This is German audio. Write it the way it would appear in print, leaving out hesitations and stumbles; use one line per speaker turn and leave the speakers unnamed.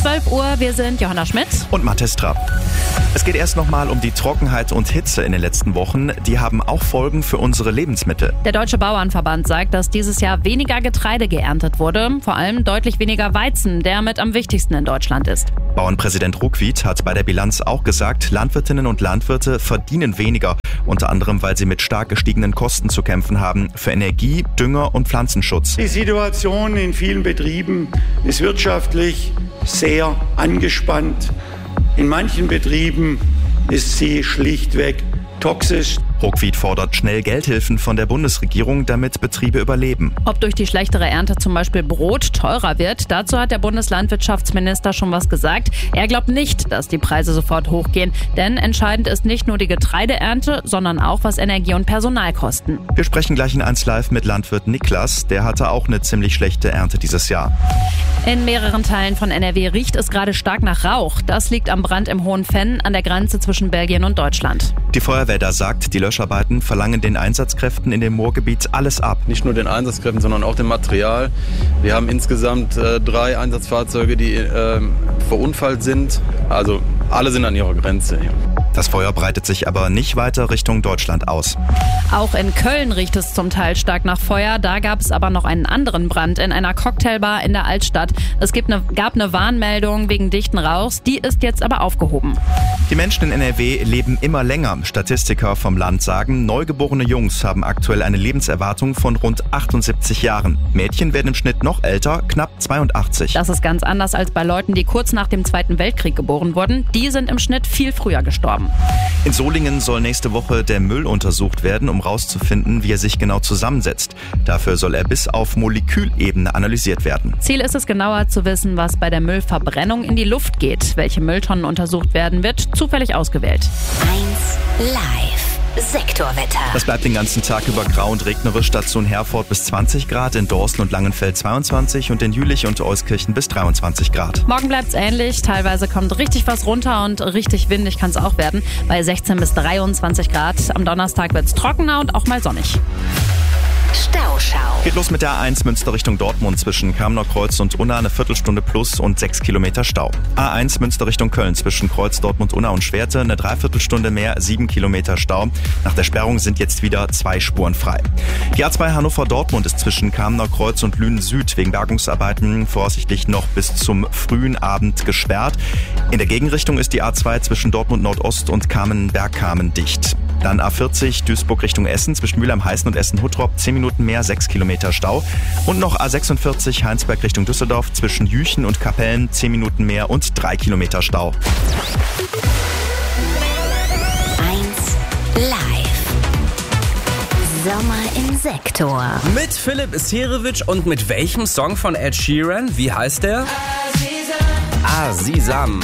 12 Uhr, wir sind Johanna Schmidt
und Mathis Trapp. Es geht erst nochmal um die Trockenheit und Hitze in den letzten Wochen. Die haben auch Folgen für unsere Lebensmittel.
Der Deutsche Bauernverband sagt, dass dieses Jahr weniger Getreide geerntet wurde. Vor allem deutlich weniger Weizen, der mit am wichtigsten in Deutschland ist.
Bauernpräsident Ruckwied hat bei der Bilanz auch gesagt, Landwirtinnen und Landwirte verdienen weniger. Unter anderem, weil sie mit stark gestiegenen Kosten zu kämpfen haben für Energie, Dünger und Pflanzenschutz.
Die Situation in vielen Betrieben ist wirtschaftlich sehr angespannt. In manchen Betrieben ist sie schlichtweg toxisch.
Ruckwied fordert schnell Geldhilfen von der Bundesregierung, damit Betriebe überleben.
Ob durch die schlechtere Ernte zum Beispiel Brot teurer wird, dazu hat der Bundeslandwirtschaftsminister schon was gesagt. Er glaubt nicht, dass die Preise sofort hochgehen, denn entscheidend ist nicht nur die Getreideernte, sondern auch, was Energie und Personal kosten.
Wir sprechen gleich in 1 Live mit Landwirt Niklas. Der hatte auch eine ziemlich schlechte Ernte dieses Jahr.
In mehreren Teilen von NRW riecht es gerade stark nach Rauch. Das liegt am Brand im Hohen Venn an der Grenze zwischen Belgien und Deutschland.
Die Feuerwehr da sagt, die Löscharbeiten verlangen den Einsatzkräften in dem Moorgebiet alles ab.
Nicht nur den Einsatzkräften, sondern auch dem Material. Wir haben insgesamt 3 Einsatzfahrzeuge, die verunfallt sind. Also alle sind an ihrer Grenze.
Das Feuer breitet sich aber nicht weiter Richtung Deutschland aus.
Auch in Köln riecht es zum Teil stark nach Feuer. Da gab es aber noch einen anderen Brand in einer Cocktailbar in der Altstadt. Es gab eine Warnmeldung wegen dichten Rauchs. Die ist jetzt aber aufgehoben.
Die Menschen in NRW leben immer länger. Statistiker vom Land sagen, neugeborene Jungs haben aktuell eine Lebenserwartung von rund 78 Jahren. Mädchen werden im Schnitt noch älter, knapp 82.
Das ist ganz anders als bei Leuten, die kurz nach dem Zweiten Weltkrieg geboren wurden. Die sind im Schnitt viel früher gestorben.
In Solingen soll nächste Woche der Müll untersucht werden, um herauszufinden, wie er sich genau zusammensetzt. Dafür soll er bis auf Molekülebene analysiert werden.
Ziel ist es, genauer zu wissen, was bei der Müllverbrennung in die Luft geht. Welche Mülltonnen untersucht werden, wird zufällig ausgewählt.
1 Live. Sektorwetter.
Das bleibt den ganzen Tag über grau und regnerisch. Dazu in Herford bis 20 Grad, in Dorsten und Langenfeld 22 und in Jülich und Euskirchen bis 23 Grad.
Morgen bleibt es ähnlich. Teilweise kommt richtig was runter und richtig windig kann es auch werden. Bei 16 bis 23 Grad. Am Donnerstag wird es trockener und auch mal sonnig.
Stauschau.
Geht los mit der A1 Münster Richtung Dortmund zwischen Kamener Kreuz und Unna, eine Viertelstunde plus und 6 Kilometer Stau. A1 Münster Richtung Köln zwischen Kreuz, Dortmund, Unna und Schwerte, eine Dreiviertelstunde mehr, 7 Kilometer Stau. Nach der Sperrung sind jetzt wieder 2 Spuren frei. Die A2 Hannover-Dortmund ist zwischen Kamener Kreuz und Lünen Süd wegen Bergungsarbeiten voraussichtlich noch bis zum frühen Abend gesperrt. In der Gegenrichtung ist die A2 zwischen Dortmund Nordost und Kamen-Bergkamen dicht. Dann A40 Duisburg Richtung Essen zwischen Mülheim-Heißen und Essen-Huttrop 10 Minuten mehr, 6 Kilometer Stau. Und noch A46 Heinsberg Richtung Düsseldorf zwischen Jüchen und Kapellen 10 Minuten mehr und 3 Kilometer Stau.
1 Live. Sommer im Sektor.
Mit Philipp Serevic und mit welchem Song von Ed Sheeran? Wie heißt der? Azizam.